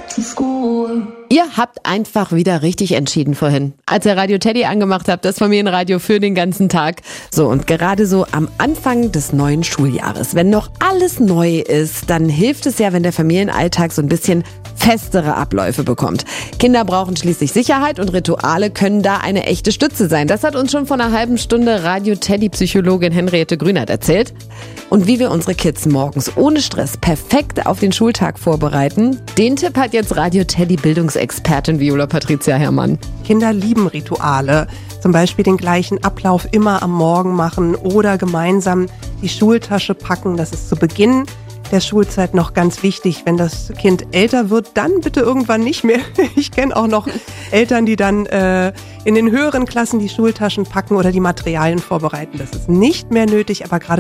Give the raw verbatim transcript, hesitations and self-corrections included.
back to school. Ihr habt einfach wieder richtig entschieden vorhin, als ihr Radio Teddy angemacht habt, das Familienradio für den ganzen Tag. So, und gerade so am Anfang des neuen Schuljahres, wenn noch alles neu ist, dann hilft es ja, wenn der Familienalltag so ein bisschen festere Abläufe bekommt. Kinder brauchen schließlich Sicherheit und Rituale können da eine echte Stütze sein. Das hat uns schon vor einer halben Stunde Radio Teddy-Psychologin Henriette Grünert erzählt. Und wie wir unsere Kids morgens ohne Stress perfekt auf den Schultag vorbereiten, den Tipp hat jetzt Radio Teddy Bildungsexpertin Viola Patricia Herrmann. Kinder lieben Rituale, zum Beispiel den gleichen Ablauf immer am Morgen machen oder gemeinsam die Schultasche packen. Das ist zu Beginn der Schulzeit noch ganz wichtig. Wenn das Kind älter wird, dann bitte irgendwann nicht mehr. Ich kenne auch noch Eltern, die dann äh, in den höheren Klassen die Schultaschen packen oder die Materialien vorbereiten. Das ist nicht mehr nötig, aber gerade